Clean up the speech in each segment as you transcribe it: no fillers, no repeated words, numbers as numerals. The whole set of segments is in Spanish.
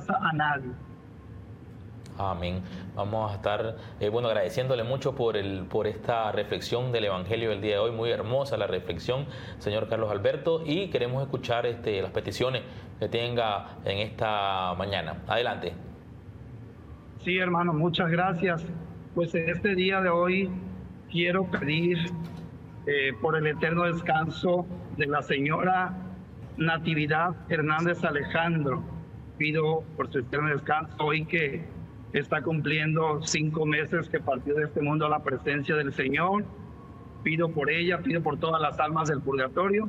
rechaza a nadie. Amén. Vamos a estar agradeciéndole mucho por esta reflexión del Evangelio del día de hoy. Muy hermosa la reflexión, señor Carlos Alberto, y queremos escuchar las peticiones que tenga en esta mañana. Adelante. Sí, hermano, muchas gracias. Pues en este día de hoy quiero pedir por el eterno descanso de la señora Natividad Hernández Alejandro. Pido por su eterno descanso hoy, que está cumpliendo 5 meses que partió de este mundo a la presencia del Señor. Pido por ella, pido por todas las almas del purgatorio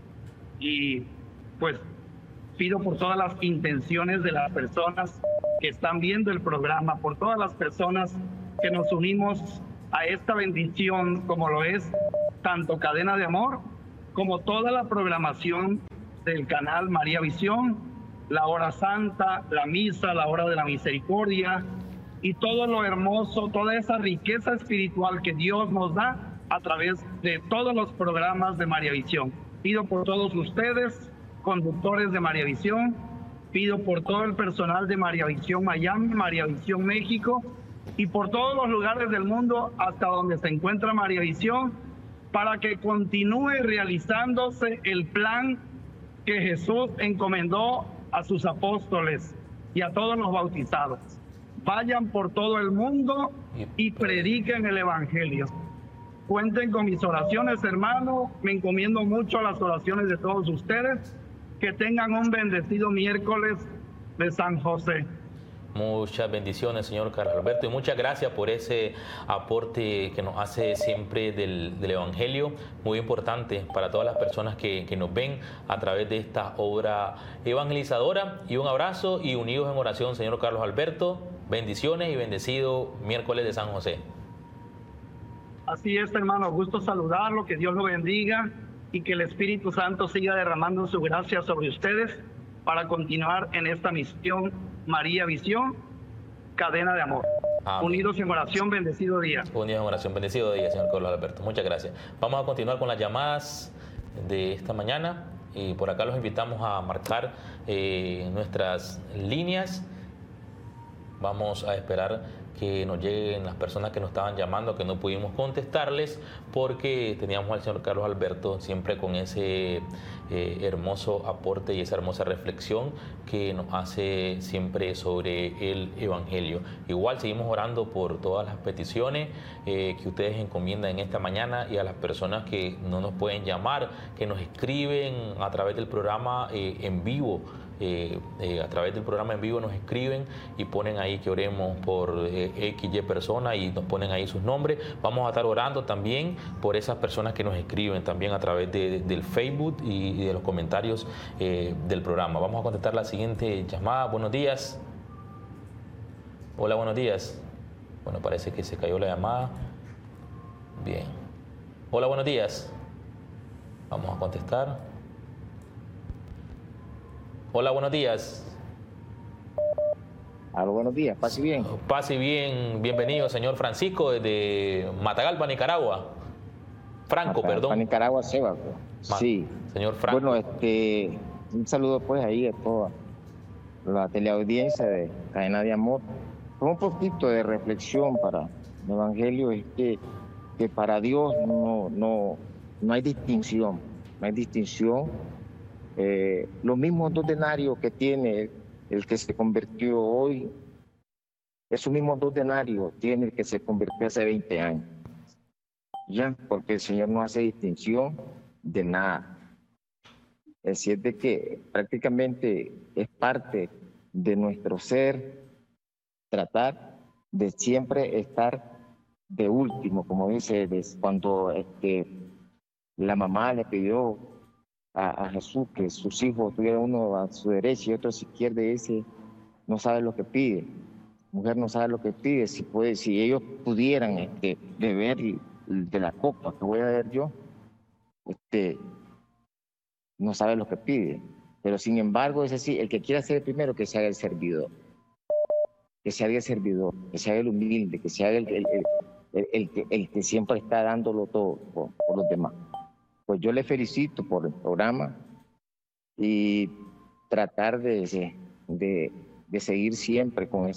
y pues pido por todas las intenciones de las personas que están viendo el programa, por todas las personas que nos unimos a esta bendición, como lo es tanto Cadena de Amor como toda la programación del canal María Visión, la hora santa, la misa, la hora de la misericordia y todo lo hermoso, toda esa riqueza espiritual que Dios nos da a través de todos los programas de María Visión. Pido por todos ustedes, conductores de María Visión, pido por todo el personal de María Visión Miami, María Visión México y por todos los lugares del mundo hasta donde se encuentra María Visión, para que continúe realizándose el plan que Jesús encomendó a sus apóstoles y a todos los bautizados. Vayan por todo el mundo y prediquen el Evangelio. Cuenten con mis oraciones, hermano. Me encomiendo mucho a las oraciones de todos ustedes. Que tengan un bendecido miércoles de San José. Muchas bendiciones, señor Carlos Alberto, y muchas gracias por ese aporte que nos hace siempre del Evangelio, muy importante para todas las personas que nos ven a través de esta obra evangelizadora. Y un abrazo y unidos en oración, señor Carlos Alberto. Bendiciones y bendecido miércoles de San José. Así es, hermano, gusto saludarlo, que Dios lo bendiga y que el Espíritu Santo siga derramando su gracia sobre ustedes para continuar en esta misión María Visión, Cadena de Amor. Amén. Unidos en oración, bendecido día. Unidos en oración, bendecido día, señor Carlos Alberto. Muchas gracias. Vamos a continuar con las llamadas de esta mañana y por acá los invitamos a marcar nuestras líneas. Vamos a esperar que nos lleguen las personas que nos estaban llamando, que no pudimos contestarles porque teníamos al señor Carlos Alberto siempre con ese hermoso aporte y esa hermosa reflexión que nos hace siempre sobre el Evangelio. Igual seguimos orando por todas las peticiones que ustedes encomiendan en esta mañana, y a las personas que no nos pueden llamar, que nos escriben a través del programa en vivo. A través del programa en vivo nos escriben y ponen ahí que oremos por XY persona y nos ponen ahí sus nombres. Vamos a estar orando también por esas personas que nos escriben también a través del Facebook y de los comentarios del programa. Vamos a contestar la siguiente llamada. Buenos días. Hola, buenos días. Bueno, parece que se cayó la llamada. Bien. Hola, buenos días. Vamos a contestar. Hola, buenos días. Aló, buenos días, pase bien. Pase bien, bienvenido, señor Francisco, desde Matagalpa, Nicaragua. Franco, perdón. Nicaragua, Seba. Sí. Señor Franco. Bueno, un saludo pues ahí a toda la teleaudiencia de Cadena de Amor. Un poquito de reflexión para el Evangelio es que para Dios no hay distinción, no hay distinción. Los mismos 2 denarios que tiene el que se convirtió hoy, esos mismos 2 denarios tiene el que se convirtió hace 20 años. Ya, porque el Señor no hace distinción de nada. Es decir, de que prácticamente es parte de nuestro ser tratar de siempre estar de último, como dice, cuando la mamá le pidió a Jesús que sus hijos tuvieran uno a su derecha y otro a su izquierda, y ese no sabe lo que pide. Mujer no sabe lo que pide. Si ellos pudieran beber de la copa que voy a beber yo, no sabe lo que pide. Pero sin embargo, es así, el que quiera ser el primero, que se haga el servidor. Que se haga el servidor, que se haga el humilde, que se haga el que siempre está dándolo todo por los demás. Pues yo le felicito por el programa y tratar de de seguir siempre con